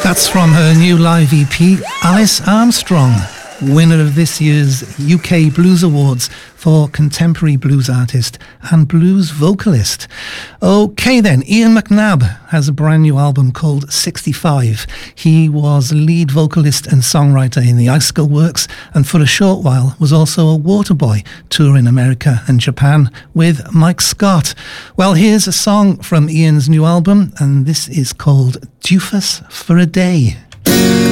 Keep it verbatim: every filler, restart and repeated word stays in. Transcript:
That's from her new live E P, Alice Armstrong, winner of this year's U K Blues Awards for Contemporary Blues Artist and Blues Vocalist. OK then, Ian McNabb has a brand new album called sixty-five. He was lead vocalist and songwriter in the Icicle Works, and for a short while was also a Waterboy touring America and Japan with Mike Scott. Well, here's a song from Ian's new album, and this is called Doofus for a Day.